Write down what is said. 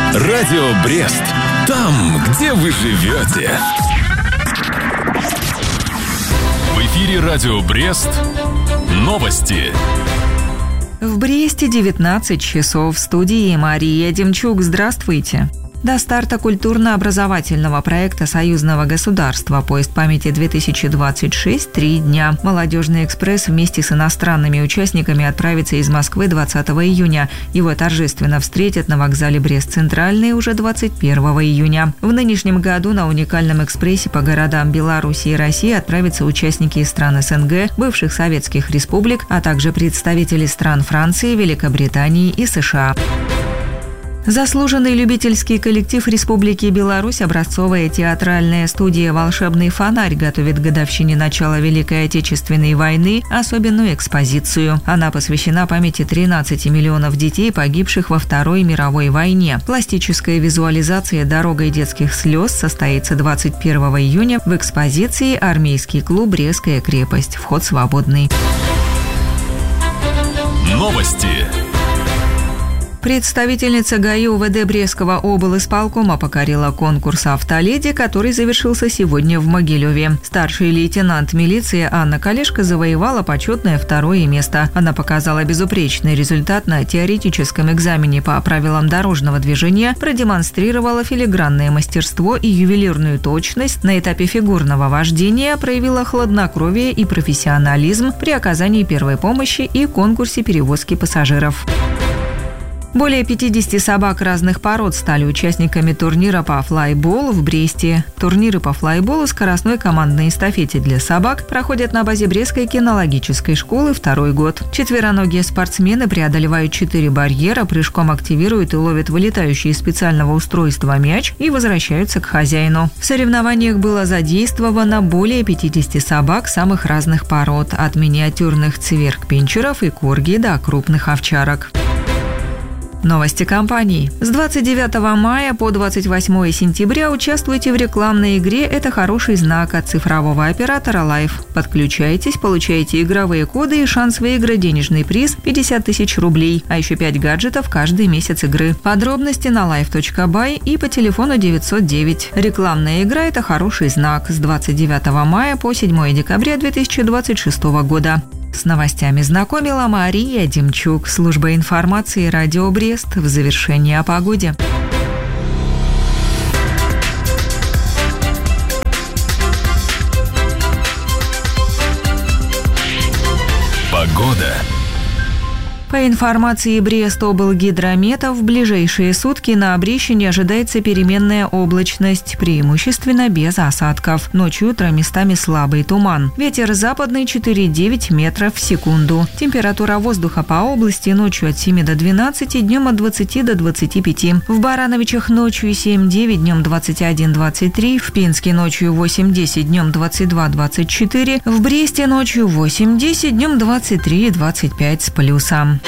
Радио Брест. Там, где вы живете. В эфире Радио Брест. Новости. В Бресте 19 часов. В студии Мария Демчук. Здравствуйте. До старта культурно-образовательного проекта союзного государства «Поезд памяти-2026» 3 дня. «Молодежный экспресс» вместе с иностранными участниками отправится из Москвы 20 июня. Его торжественно встретят на вокзале Брест-Центральный уже 21 июня. В нынешнем году на уникальном экспрессе по городам Беларуси и России отправятся участники из стран СНГ, бывших советских республик, а также представители стран Франции, Великобритании и США. Заслуженный любительский коллектив Республики Беларусь, образцовая театральная студия «Волшебный фонарь» готовит к годовщине начала Великой Отечественной войны особенную экспозицию. Она посвящена памяти 13 миллионов детей, погибших во Второй мировой войне. Пластическая визуализация «Дорогой детских слез» состоится 21 июня в экспозиции «Армейский клуб Брестская крепость». Вход свободный. Новости. Представительница ГАИ УВД Брестского облисполкома покорила конкурс «Автоледи», который завершился сегодня в Могилеве. Старший лейтенант милиции Анна Калешко завоевала почетное 2-е место. Она показала безупречный результат на теоретическом экзамене по правилам дорожного движения, продемонстрировала филигранное мастерство и ювелирную точность на этапе фигурного вождения, проявила хладнокровие и профессионализм при оказании первой помощи и конкурсе перевозки пассажиров. Более 50 собак разных пород стали участниками турнира по флайболу в Бресте. Турниры по флайболу скоростной командной эстафете для собак проходят на базе Брестской кинологической школы 2-й год. Четвероногие спортсмены преодолевают 4 барьера, прыжком активируют и ловят вылетающий из специального устройства мяч и возвращаются к хозяину. В соревнованиях было задействовано более 50 собак самых разных пород, от миниатюрных цверг-пинчеров и корги до крупных овчарок. Новости компаний. С 29 мая по 28 сентября участвуйте в рекламной игре «Это хороший знак» от цифрового оператора Life. Подключайтесь, получайте игровые коды и шанс выиграть денежный приз 50 тысяч рублей, а еще 5 гаджетов каждый месяц игры. Подробности на life.by и по телефону 909. Рекламная игра «Это хороший знак» с 29 мая по 7 декабря 2026 года. С новостями знакомила Мария Демчук. Служба информации «Радио Брест». В завершении о погоде. Погода. По информации Брест-облгидромета, в ближайшие сутки на Брещине ожидается переменная облачность, преимущественно без осадков. Ночью и утром местами слабый туман. Ветер западный 4,9 метров в секунду. Температура воздуха по области ночью от 7 до 12, днем от 20 до 25. В Барановичах ночью 7-9, днем 21-23. В Пинске ночью 8-10, днем 22-24. В Бресте ночью 8-10, днем 23-25 с плюсом.